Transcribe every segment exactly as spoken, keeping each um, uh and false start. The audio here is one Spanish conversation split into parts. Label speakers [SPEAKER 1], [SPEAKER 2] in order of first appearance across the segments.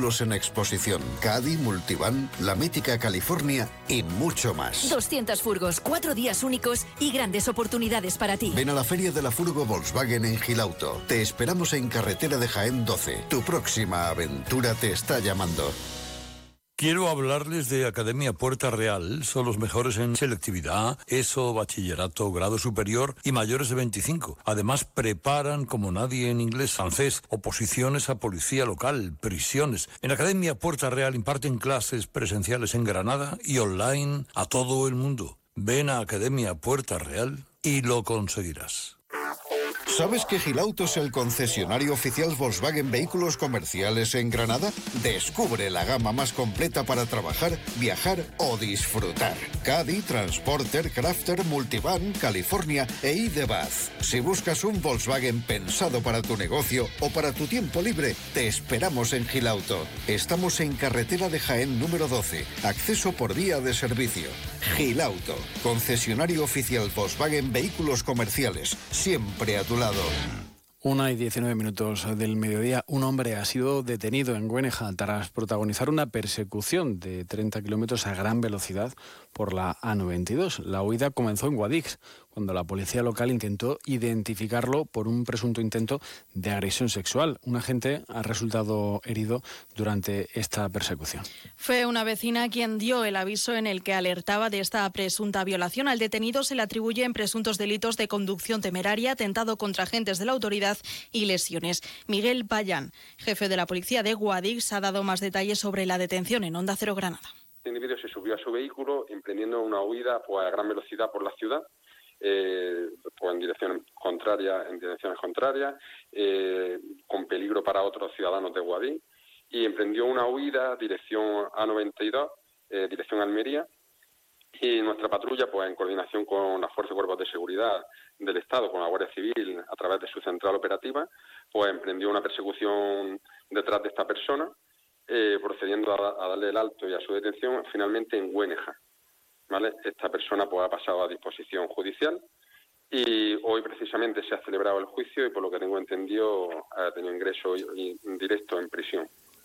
[SPEAKER 1] vehículos en exposición. Caddy, Multivan, la mítica California y mucho más.
[SPEAKER 2] doscientos furgos, cuatro días únicos y grandes oportunidades para ti.
[SPEAKER 1] Ven a la Feria de la Furgo Volkswagen en Gilauto. Te esperamos en carretera de Jaén doce. Tu próxima aventura te está llamando.
[SPEAKER 3] Quiero hablarles de Academia Puerta Real. Son los mejores en selectividad, ESO, bachillerato, grado superior y mayores de veinticinco. Además, preparan como nadie en inglés, francés, oposiciones a policía local, prisiones. En Academia Puerta Real imparten clases presenciales en Granada y online a todo el mundo. Ven a Academia Puerta Real y lo conseguirás.
[SPEAKER 1] ¿Sabes que Gilauto es el concesionario oficial Volkswagen Vehículos Comerciales en Granada? Descubre la gama más completa para trabajar, viajar o disfrutar. Caddy, Transporter, Crafter, Multivan, California e i-de-Baz. Si buscas un Volkswagen pensado para tu negocio o para tu tiempo libre, te esperamos en Gilauto. Estamos en carretera de Jaén número doce, acceso por vía de servicio. Gilauto, concesionario oficial Volkswagen Vehículos Comerciales, siempre a tu lado.
[SPEAKER 4] Una y diecinueve minutos del mediodía, un hombre ha sido detenido en Güeneja tras protagonizar una persecución de treinta kilómetros a gran velocidad por la A noventa y dos. La huida comenzó en Guadix, cuando la policía local intentó identificarlo por un presunto intento de agresión sexual. Un agente ha resultado herido durante esta persecución.
[SPEAKER 5] Fue una vecina quien dio el aviso en el que alertaba de esta presunta violación. Al detenido se le atribuyen presuntos delitos de conducción temeraria, atentado contra agentes de la autoridad y lesiones. Miguel Payán, jefe de la policía de Guadix, ha dado más detalles sobre la detención en Onda Cero Granada.
[SPEAKER 6] El individuo se subió a su vehículo emprendiendo una huida pues, a gran velocidad por la ciudad, eh, pues, en dirección contraria, en direcciones contrarias, eh, con peligro para otros ciudadanos de Guadix, y emprendió una huida dirección A noventa y dos, eh, dirección Almería, y nuestra patrulla, pues en coordinación con las fuerzas y cuerpos de seguridad del Estado, con la Guardia Civil, a través de su central operativa, pues emprendió una persecución detrás de esta persona, eh, procediendo a, a darle el alto y a su detención finalmente en Güeneja. ¿Vale? Esta persona pues ha pasado a disposición judicial y hoy precisamente se ha celebrado el juicio y por lo que tengo entendido ha tenido ingreso directo en prisión.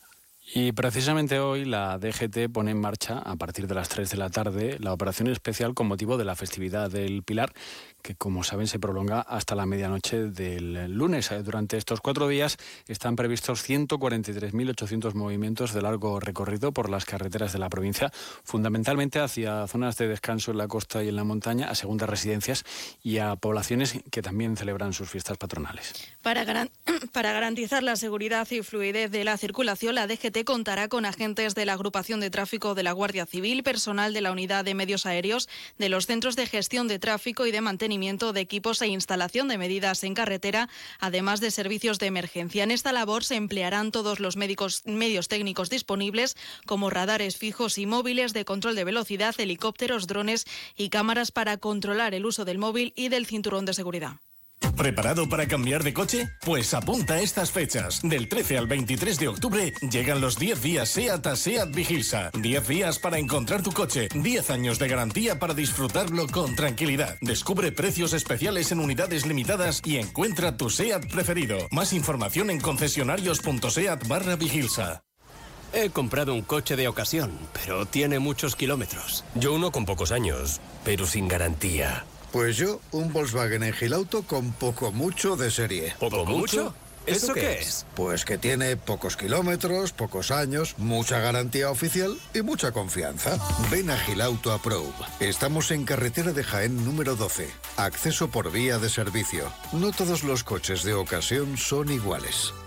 [SPEAKER 4] Y precisamente hoy la D G T pone en marcha, a partir de las tres de la tarde, la operación especial con motivo de la festividad del Pilar, que como saben se prolonga hasta la medianoche del lunes. Durante estos cuatro días están previstos ciento cuarenta y tres mil ochocientos movimientos de largo recorrido por las carreteras de la provincia, fundamentalmente hacia zonas de descanso en la costa y en la montaña, a segundas residencias y a poblaciones que también celebran sus fiestas patronales.
[SPEAKER 5] Para, garan- para garantizar la seguridad y fluidez de la circulación, la D G T contará con agentes de la Agrupación de Tráfico de la Guardia Civil, personal de la Unidad de Medios Aéreos, de los Centros de Gestión de Tráfico y de Mantenimiento de Equipos e instalación de medidas en carretera, además de servicios de emergencia. En esta labor se emplearán todos los médicos, medios técnicos disponibles, como radares fijos y móviles de control de velocidad, helicópteros, drones y cámaras para controlar el uso del móvil y del cinturón de seguridad.
[SPEAKER 7] ¿Preparado para cambiar de coche? Pues apunta a estas fechas. Del trece al veintitrés de octubre llegan los diez días SEAT a SEAT Vigilsa. diez días para encontrar tu coche. diez años de garantía para disfrutarlo con tranquilidad. Descubre precios especiales en unidades limitadas y encuentra tu SEAT preferido. Más información en concesionarios.seat barra Vigilsa.
[SPEAKER 8] He comprado un coche de ocasión, pero tiene muchos kilómetros. Yo uno con pocos años, pero sin garantía.
[SPEAKER 1] Pues yo, un Volkswagen en Gilauto con poco mucho de serie.
[SPEAKER 8] ¿Poco mucho? ¿Eso qué es?
[SPEAKER 1] Pues que tiene pocos kilómetros, pocos años, mucha garantía oficial y mucha confianza. Ven a Gilauto Approve. Estamos en carretera de Jaén número doce. Acceso por vía de servicio. No todos los coches de ocasión son iguales.